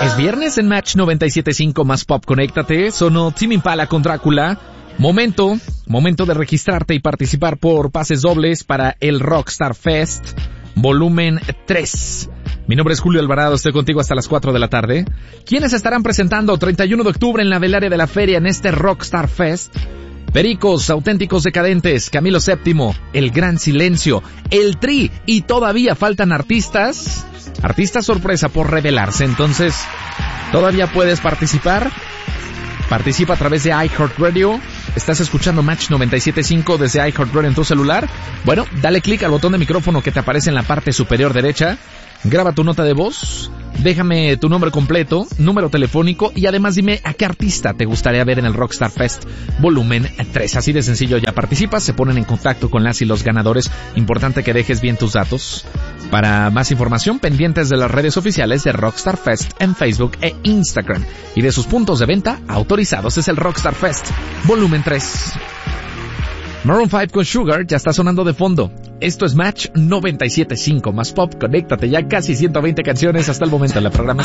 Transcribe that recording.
Es viernes en Match 97.5 más Pop. Conéctate. Sonó Tame Impala con Drácula. Momento de registrarte y participar por pases dobles para el Rockstar Fest Volumen 3. Mi nombre es Julio Alvarado, estoy contigo hasta las 4 de la tarde. ¿Quiénes estarán presentando 31 de octubre en la Velaria de la Feria en este Rockstar Fest? Pericos, Auténticos Decadentes, Camilo VII, El Gran Silencio, El Tri, y todavía faltan artistas sorpresa por revelarse. Entonces, todavía puedes participar. Participa a través de iHeartRadio. ¿Estás escuchando Match 97.5 desde iHeartRadio en tu celular? Bueno, dale clic al botón de micrófono que te aparece en la parte superior derecha. Graba tu nota de voz. Déjame tu nombre completo, número telefónico y además dime a qué artista te gustaría ver en el Rockstar Fest Volumen 3. Así de sencillo, ya participas, se ponen en contacto con las y los ganadores. Importante que dejes bien tus datos. Para más información, pendientes de las redes oficiales de Rockstar Fest en Facebook e Instagram y de sus puntos de venta autorizados. Es el Rockstar Fest Volumen 3. Maroon 5 con Sugar ya está sonando de fondo. Esto es Match 97.5 más Pop. Conéctate, ya casi 120 canciones hasta el momento en la programación.